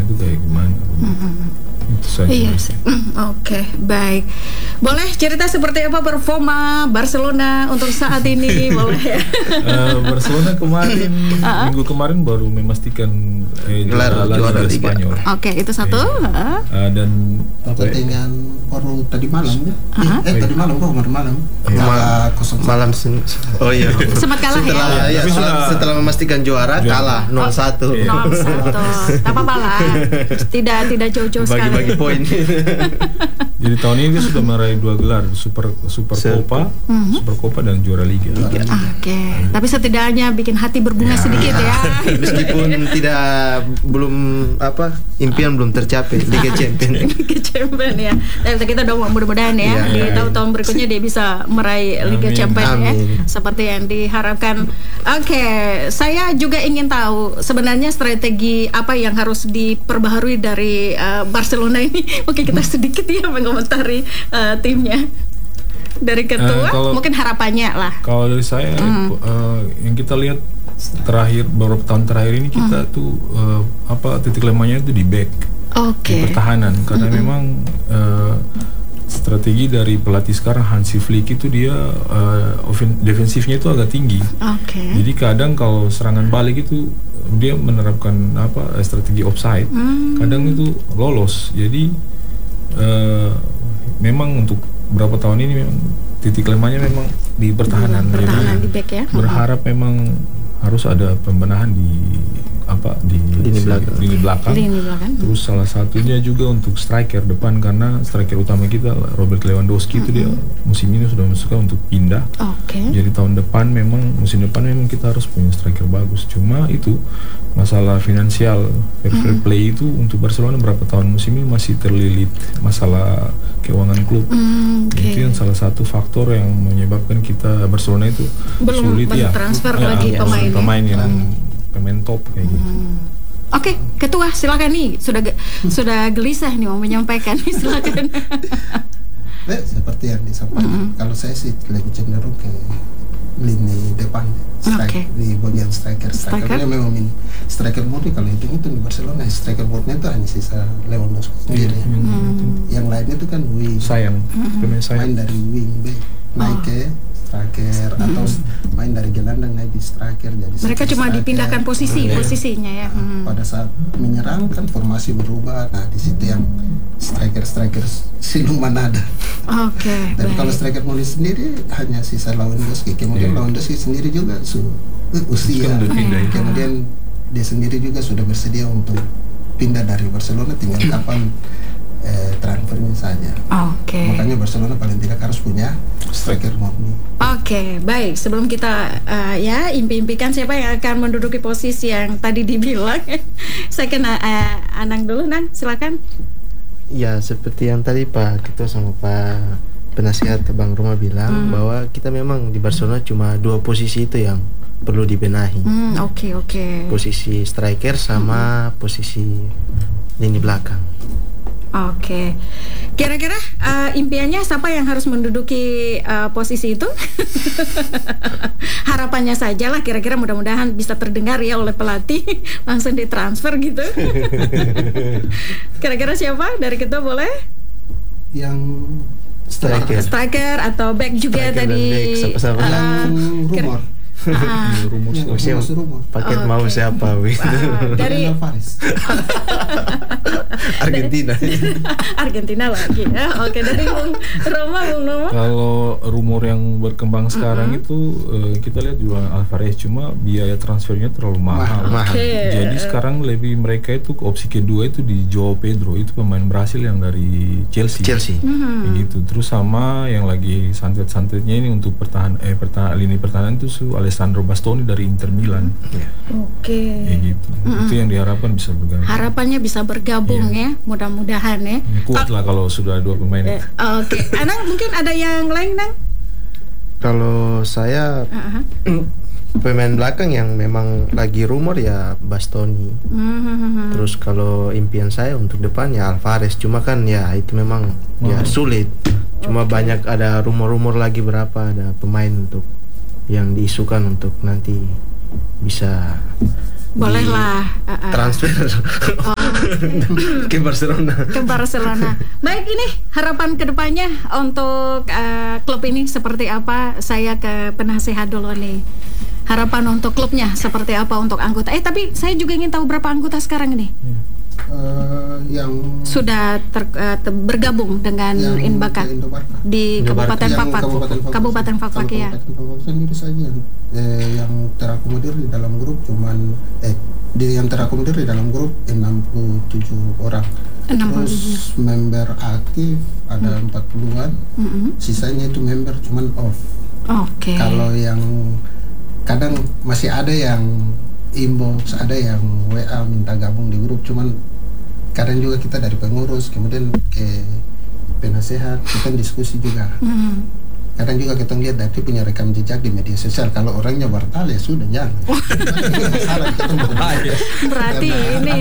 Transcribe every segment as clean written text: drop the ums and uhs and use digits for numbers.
itu kayak gimana. Itu saja. Iya sih. Oke, baik. Boleh cerita seperti apa performa Barcelona untuk saat ini? Boleh ya? Barcelona kemarin minggu kemarin baru memastikan juara Liga Spanyol. Oke, itu satu. Dan pertandingan baru tadi malam ya? Tadi malam kemarin malam. Malam oh iya. Sempat kalah ya? Setelah memastikan juara kalah 0-1. 0-1. Tak apa-apa lah. Tidak jauh-jauh sekali. Bagi poin. Jadi tahun ini dia sudah meraih 2 gelar, Super Copa dan juara Liga. Oke. Tapi setidaknya bikin hati berbunga sedikit ya. Meskipun impian belum tercapai Liga Champion. Liga Champion ya. Dan kita doa mudah-mudahan ya di tahun berikutnya dia bisa meraih Liga Champion ya. Seperti yang diharapkan. Oke, saya juga ingin tahu sebenarnya strategi apa yang harus diperbaharui dari Barcelona ini. Oke, kita sedikit ya mengomentari timnya. Dari ketua mungkin harapannya lah. Kalau dari saya yang kita lihat beberapa tahun terakhir ini kita tuh titik lemahnya itu di back, di pertahanan, karena memang strategi dari pelatih sekarang Hansi Flick itu dia defensifnya itu agak tinggi. Jadi kadang kalau serangan balik itu dia menerapkan strategi offside, kadang itu lolos. Jadi memang untuk beberapa tahun ini memang titik lemahnya memang di pertahanan. Di back ya. Berharap memang harus ada pembenahan di lini belakang. Terus salah satunya juga untuk striker depan, karena striker utama kita Robert Lewandowski itu dia musim ini sudah masukkan untuk pindah. Jadi musim depan memang kita harus punya striker bagus. Cuma itu masalah finansial, fair play itu untuk Barcelona berapa tahun musim ini masih terlilit masalah keuangan klub. Itu yang salah satu faktor yang menyebabkan kita Barcelona itu sulit ya transfer lagi pemain yang pemain top kayak gitu. Oke, ketua silakan nih, sudah gelisah nih mau menyampaikan nih, silakan. Seperti yang disampaikan, kalau saya sih lebih cenderung ke lini depan, di bagian strikernya memang striker murni. Kalau itu di Barcelona striker murni itu hanya sisa Lewandowski sendiri. Yang lainnya itu kan wing, main dari wing back naik ke striker atau main dari gelandang naik di striker. Jadi mereka cuma dipindahkan posisinya ya. Pada saat menyerang kan formasi berubah. Nah di situ yang striker siluman ada. Dan kalau striker murni sendiri hanya sisa Lewandowski. Kemudian Lewandowski sendiri juga usia. Kemudian dia sendiri juga sudah bersedia untuk pindah dari Barcelona, tinggal kapan transfernya saja. Makanya Barcelona paling tidak harus punya striker murni. Baik. Sebelum kita impi-impikan siapa yang akan menduduki posisi yang tadi dibilang, saya kena Anang dulu, Nang, silakan. Ya, seperti yang tadi Pak Ketua sama Pak Penasihat Bang Roma bilang bahwa kita memang di Barcelona cuma 2 posisi itu yang perlu dibenahi. Posisi striker sama posisi lini belakang. Kira-kira impiannya siapa yang harus menduduki posisi itu? Harapannya saja lah, kira-kira mudah-mudahan bisa terdengar ya oleh pelatih langsung ditransfer gitu. Kira-kira siapa dari kita boleh? Yang striker atau back juga tadi. Rumor. Paket mau siapa dari Argentina lagi ya. Dari Bung Roma. Kalau rumor yang berkembang sekarang itu kita lihat juga Alvarez, cuma biaya transfernya terlalu mahal. Jadi sekarang mereka itu opsi kedua itu di Joao Pedro, itu pemain Brasil yang dari Chelsea. Gitu. Terus sama yang lagi santet-santetnya ini untuk lini pertahanan itu Alessandro Bastoni dari Inter Milan. Gitu. Itu yang diharapkan bisa bergabung. Harapannya bisa bergabung ya, mudah-mudahan ya. Kuat lah kalau sudah 2 pemain. Anang mungkin ada yang lain, Nang? Kalau saya pemain belakang yang memang lagi rumor ya Bastoni. Terus kalau impian saya untuk depan ya Alvarez. Cuma kan ya itu memang ya sulit. Cuma banyak ada rumor-rumor lagi berapa ada pemain untuk yang diisukan untuk nanti bisa bolehlah transfer. ke Barcelona. Ke Barcelona. Baik, ini harapan kedepannya untuk klub ini seperti apa? Saya ke penasehat dulu nih. Harapan untuk klubnya seperti apa untuk anggota? Tapi saya juga ingin tahu berapa anggota sekarang ini? Yang sudah bergabung dengan Inbaka di Kabupaten Fakfak. Kabupaten Fakfak ya. Kabupaten Fakfak sendiri saja yang terakomodir di dalam grup cuman yang terakomodir di dalam grup 67 orang. Terus member aktif ada 40-an. Sisanya itu member cuman off. Oke. Kalau yang kadang masih ada yang inbox, ada yang WA minta gabung di grup, cuman kadang juga kita dari pengurus kemudian ke penasehat kita diskusi juga. Kadang juga kita lihat dari punya rekam jejak di media sosial, kalau orangnya batal ya sudah jangan. Berarti ini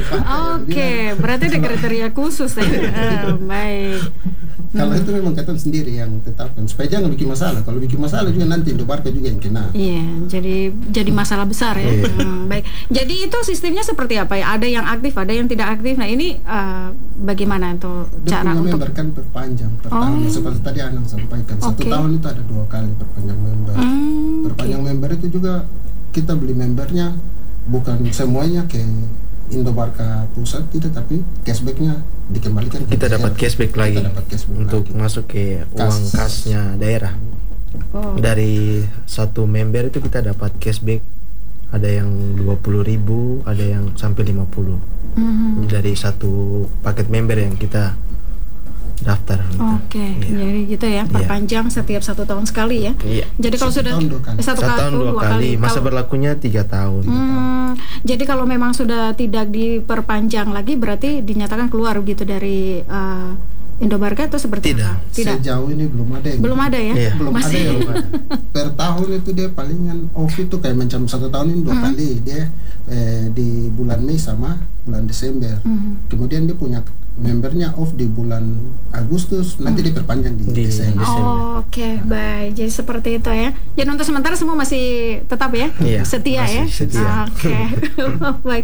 berarti ada kriteria khusus ya. Baik. Kalau itu memang kita sendiri yang tetapkan supaya jangan bikin masalah. Kalau bikin masalah juga nanti Indobarka juga yang kena. Iya, jadi masalah besar ya. Baik. Jadi itu sistemnya seperti apa ya? Ada yang aktif, ada yang tidak aktif. Nah, ini bagaimana itu cara untuk member kan perpanjang per tahun seperti tadi Anang sampaikan. Satu tahun itu ada 2 kali perpanjang member. Perpanjang member itu juga kita beli membernya bukan semuanya ke Indobarka pusat tidak, tapi cashbacknya dikembalikan kita dapat cashback lagi untuk masuk ke uang kasnya daerah. Dari satu member itu kita dapat cashback, ada yang 20.000, ada yang sampai 50 dari satu paket member yang kita daftar. Jadi gitu ya, perpanjang setiap 1 tahun sekali ya. Jadi kalau sudah satu tahun 2 kali, masa berlakunya 3 tahun. Jadi kalau memang sudah tidak diperpanjang lagi, berarti dinyatakan keluar gitu dari Indobarka atau seperti apa? Tidak. Sejauh ini belum ada. Belum ada ya? Belum ada. Per tahun itu dia palingan off itu kayak macam 1 tahun ini 2 kali dia di bulan Mei sama bulan Desember. Kemudian dia punya membernya off di bulan Agustus, nanti diperpanjang di Desember. Baik. Jadi seperti itu ya. Jadi untuk sementara semua masih tetap ya? Setia ya? Setia. Baik.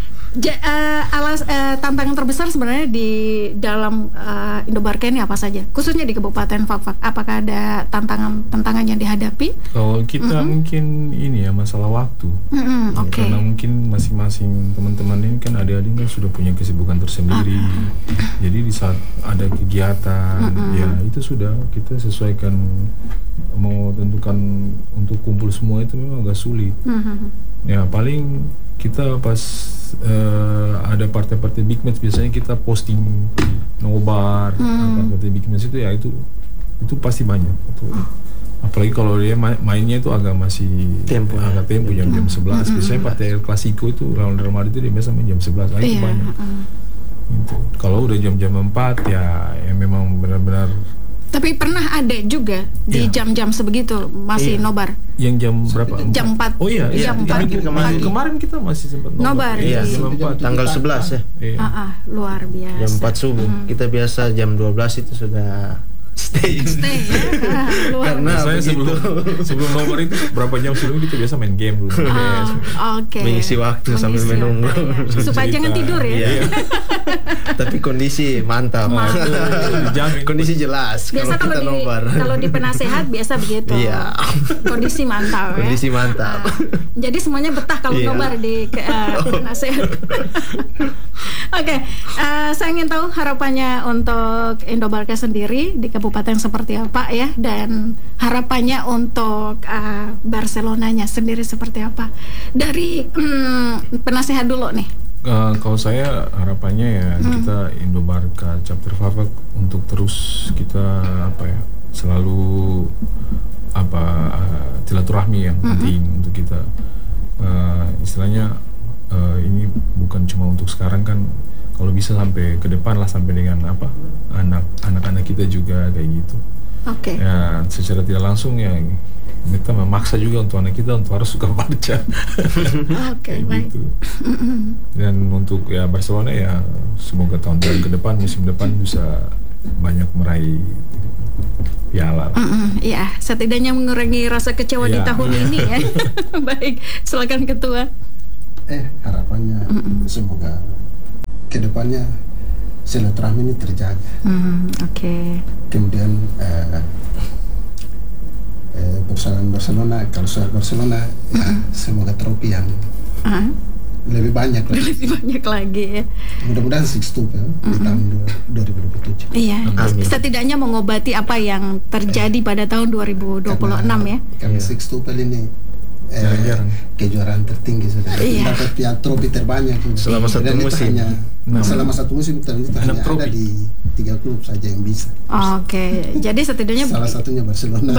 Tantangan terbesar sebenarnya di dalam Indobarka ini apa saja? Khususnya di Kabupaten Fakfak, apakah ada tantangan yang dihadapi? Kalau kita mungkin ini ya masalah waktu. Karena mungkin masing-masing teman-teman ini kan adik-adik kan sudah punya kesibukan tersendiri. Jadi di saat ada kegiatan, ya itu sudah kita sesuaikan, mau tentukan untuk kumpul semua itu memang agak sulit. Ya paling kita pas ada partai-partai big match biasanya kita posting nobar, partai big match itu ya itu pasti banyak. Apalagi kalau dia mainnya itu agak masih tempo jam 11. Biasanya partai El Clasico itu lawan Real Madrid itu dia biasa main jam 11. Itu banyak. Gitu. Kalau udah jam-jam 4 ya memang benar-benar. Tapi pernah ada juga di jam-jam sebegitu masih nobar. Yang jam berapa? Jam 4. Oh iya, jam 4 kemarin kita masih sempat nobar. Jam 4. Tanggal 11 ya. Luar biasa. Jam 4 subuh. Kita biasa jam 12 itu sudah stay ya. Karena saya sebelum nobar itu berapa jam sebelum kita biasa main game dulu. Mengisi waktu sambil menunggu. Supaya jangan tidur ya. Tapi kondisi mantap. Kondisi jelas. Biasa kalau kita nobar. Kalau di penasehat biasa begitu. Kondisi mantap ya. Kondisi mantap. Jadi semuanya betah kalau nobar di penasehat. Saya ingin tahu harapannya untuk Indobarka sendiri di kabupaten seperti apa ya, dan harapannya untuk Barcelonanya sendiri seperti apa dari penasehat dulu nih. Kalau saya harapannya ya kita Indobarka chapter Fakfak untuk terus kita selalu silaturahmi yang penting untuk kita, istilahnya ini bukan cuma untuk sekarang kan, kalau bisa sampai ke depan lah, sampai dengan anak-anak kita juga kayak gitu. Ya secara tidak langsung ya kita memaksa juga untuk anak kita untuk harus suka baca. Baik. Gitu. Dan untuk ya Barcelona ya semoga tahun-tahun ke depan, musim depan bisa banyak meraih piala. Ya, setidaknya mengurangi rasa kecewa di tahun ini ya. Baik, silakan Ketua. Harapannya semoga harapannya silaturahmi ini terjaga. Kemudian Barcelona, kalau soal Barcelona ya semoga trofi yang lebih banyak lagi ya. Mudah-mudahan sextuple di tahun 2027. Iya. Setidaknya mengobati apa yang terjadi pada tahun 2026 ya. Karena sextuple ini kejuaraan tertinggi sudah. Dapat trofi terbanyak selama satu musim. Selama satu musim ternyata hanya ada di 3 klub saja yang bisa. Jadi setidaknya salah satunya Barcelona.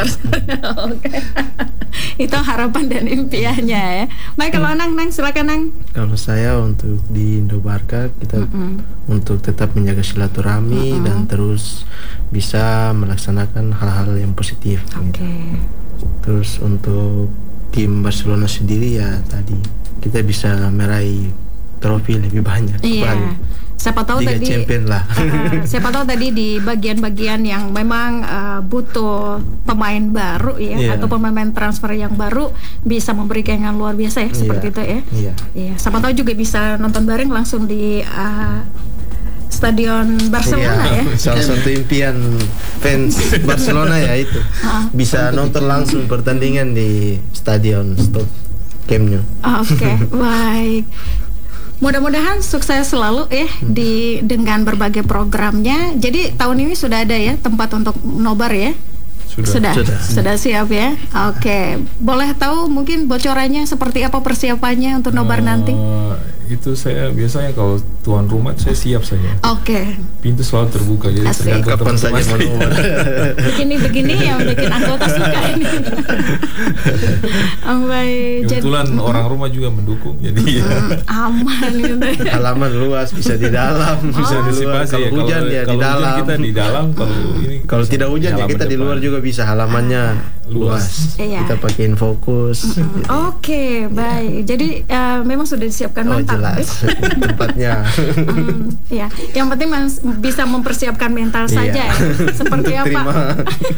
Itu harapan dan impiannya ya. Baik, kalau Nang silakan Nang. Kalau saya untuk di Indobarka kita untuk tetap menjaga silaturahmi dan terus bisa melaksanakan hal-hal yang positif. Gitu. Terus untuk tim Barcelona sendiri ya tadi kita bisa meraih trofi lebih banyak. Siapa tahu Liga tadi Champion lah. Siapa tahu tadi di bagian-bagian yang memang butuh pemain baru ya, atau pemain transfer yang baru bisa memberikan yang luar biasa ya, seperti itu ya. Siapa tahu juga bisa nonton bareng langsung di Stadion Barcelona ya. Salah satu impian fans Barcelona ya itu. Bisa nonton langsung pertandingan di Stadion Camp Nou. Baik. Mudah-mudahan sukses selalu ya dengan berbagai programnya. Jadi tahun ini sudah ada ya tempat untuk nobar ya. Sudah siap ya. Boleh tahu mungkin bocorannya seperti apa persiapannya untuk nobar nanti? Itu saya biasanya kalau tuan rumah saya siap saja. Pintu selalu terbuka, jadi tergantung kapan saja mau nobar. Begini yang bikin anggota suka ini. Kebetulan orang rumah juga mendukung, jadi aman gitu. Halaman luas, bisa di dalam, bisa di luar. Kalau hujan ya di dalam. Kita di dalam, kalau tidak hujan ya kita di luar juga bisa, halamannya luas. Kita pakai Infokus. Baik. Jadi memang sudah disiapkan mantap. Jelas tempatnya. Yang penting bisa mempersiapkan mental saja ya. Seperti apa?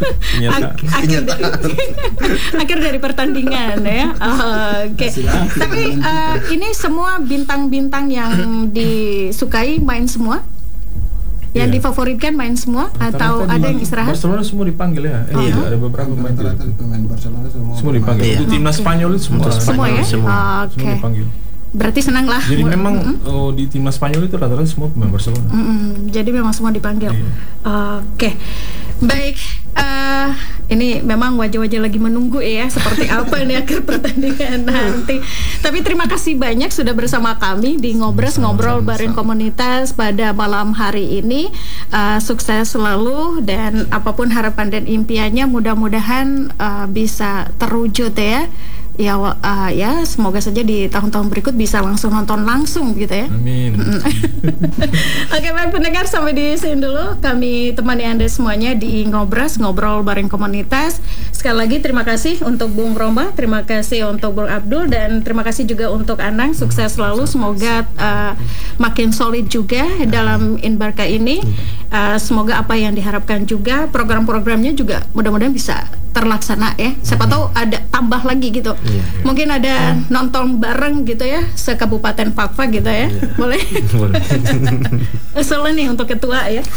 Akhir dari pertandingan ya. Tapi ini semua bintang-bintang yang disukai main semua? Yang difavoritkan main semua atau ada yang istirahat? Barcelona semua dipanggil ya. Ada beberapa pemain Barcelona semua dipanggil. Untuk timnas Spanyol itu semua ya. Semua dipanggil. Berarti senang lah. Jadi memang di timnas Spanyol itu rata-rata semua pemain Barcelona. Jadi memang semua dipanggil. Baik. Ini memang wajah-wajah lagi menunggu ya seperti apa nih akhir pertandingan nanti. Tapi terima kasih banyak sudah bersama kami di Ngobrol bareng komunitas pada malam hari ini. Sukses selalu dan apapun harapan dan impiannya mudah-mudahan bisa terwujud ya. Ya semoga saja di tahun-tahun berikut bisa langsung nonton langsung gitu ya. Amin. Baik pendengar, sampai di sini dulu kami temani Anda semuanya di Ngobrol bareng komunitas. Sekali lagi terima kasih untuk Bung Roma, terima kasih untuk Bung Abdul, dan terima kasih juga untuk Anang. Sukses selalu, semoga makin solid juga dalam Inbarka ini. Semoga apa yang diharapkan juga program-programnya juga mudah-mudahan bisa terlaksana ya. Siapa tahu ada tambah lagi gitu. Mungkin ada nonton bareng gitu ya se-Kabupaten Fakfa gitu ya. Boleh? Soalnya nih untuk ketua ya.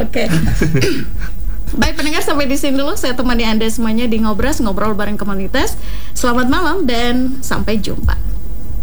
Baik pendengar, sampai di sini dulu saya temani Anda semuanya di Ngobrol bareng komunitas. Selamat malam dan sampai jumpa.